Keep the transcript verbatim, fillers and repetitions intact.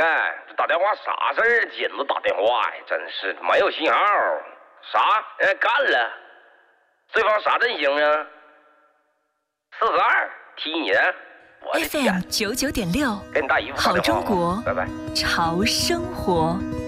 干，这打电话啥事儿？紧着打电话呀，真是没有信号。啥？人家干了？对方啥阵型啊？四十二踢你的？我的 F M 九九点六， 跟你大姨夫打好电话中国， 拜拜。 潮生活。